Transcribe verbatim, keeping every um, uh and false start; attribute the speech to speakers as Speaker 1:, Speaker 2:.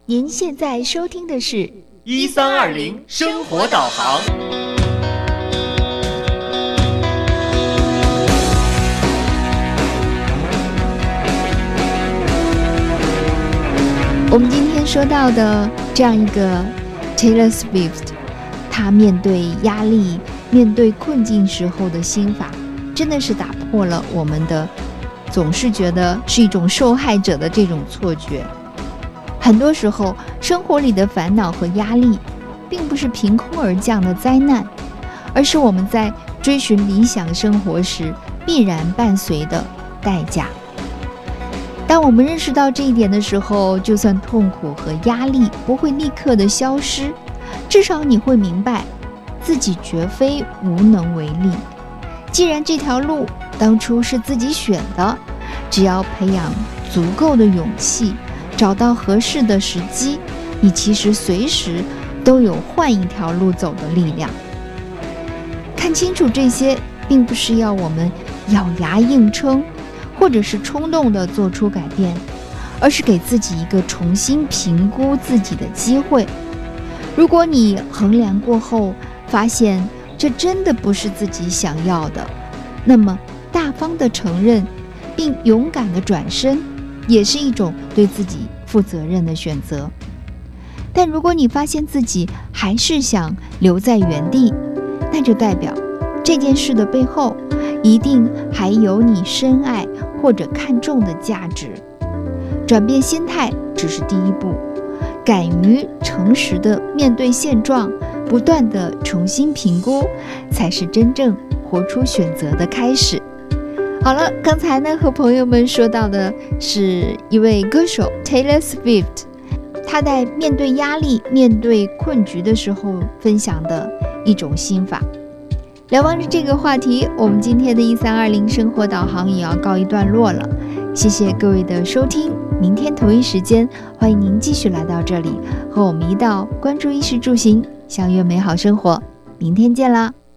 Speaker 1: 您现在收听的是
Speaker 2: 一三二零生活导航。
Speaker 1: 我们今天说到的这样一个 Taylor Swift， 他面对压力、面对困境时候的心法，真的是打破了我们的总是觉得是一种受害者的这种错觉。很多时候，生活里的烦恼和压力，并不是凭空而降的灾难，而是我们在追寻理想生活时必然伴随的代价。当我们认识到这一点的时候，就算痛苦和压力不会立刻的消失，至少你会明白自己绝非无能为力。既然这条路当初是自己选的，只要培养足够的勇气，找到合适的时机，你其实随时都有换一条路走的力量。看清楚这些，并不是要我们咬牙硬撑，或者是冲动地做出改变，而是给自己一个重新评估自己的机会。如果你衡量过后发现这真的不是自己想要的，那么大方地承认并勇敢地转身，也是一种对自己负责任的选择。但如果你发现自己还是想留在原地，那就代表这件事的背后一定还有你深爱或者看重的价值。转变心态只是第一步，敢于诚实地面对现状，不断地重新评估，才是真正活出选择的开始。好了，刚才呢和朋友们说到的是一位歌手 Taylor Swift， 他在面对压力、面对困局的时候分享的一种心法。聊完了这个话题，我们今天的一三二零生活导航也要告一段落了。谢谢各位的收听，明天同一时间，欢迎您继续来到这里，和我们一道关注衣食住行，相约美好生活。明天见啦！